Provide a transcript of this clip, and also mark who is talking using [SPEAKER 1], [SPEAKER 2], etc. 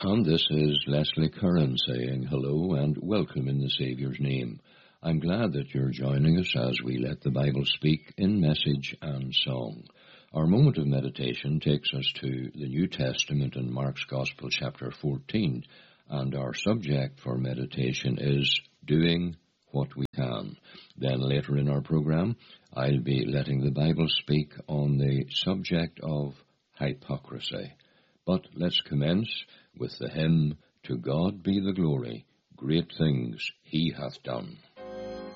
[SPEAKER 1] And this is Leslie Curran saying hello and welcome in the Saviour's name. I'm glad that you're joining us as we let the Bible speak in message and song. Our moment of meditation takes us to the New Testament in Mark's Gospel chapter 14, and our subject for meditation is doing what we can. Then later in our program, I'll be letting the Bible speak on the subject of hypocrisy. But let's commence with the hymn, To God Be the Glory, Great Things He Hath Done.